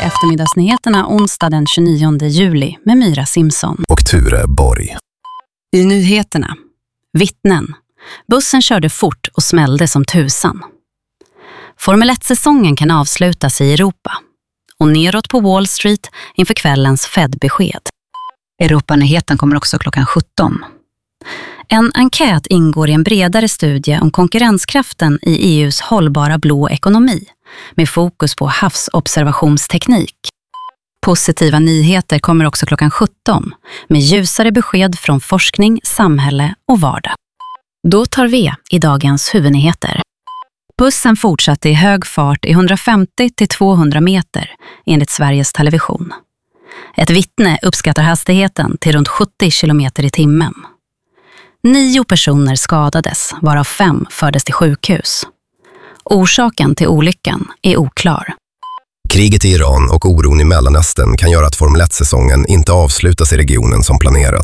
eftermiddagsnyheterna onsdag den 29 juli med Myra Simpson och Ture Borg. I nyheterna. Vittnen. Bussen körde fort och smällde som tusan. Formel 1-säsongen kan avslutas i Europa. Och neråt på Wall Street inför kvällens Fed-besked. Europanyheten kommer också klockan 17. En enkät ingår i en bredare studie om konkurrenskraften i EUs hållbara blå ekonomi med fokus på havsobservationsteknik. Positiva nyheter kommer också klockan 17 med ljusare besked från forskning, samhälle och vardag. Då tar vi i dagens huvudnyheter. Bussen fortsatte i hög fart i 150-200 meter enligt Sveriges Television. Ett vittne uppskattar hastigheten till runt 70 kilometer i timmen. 9 personer skadades, varav 5 fördes till sjukhus. Orsaken till olyckan är oklar. Kriget i Iran och oron i Mellanöstern kan göra att Formel 1-säsongen inte avslutas i regionen som planerat.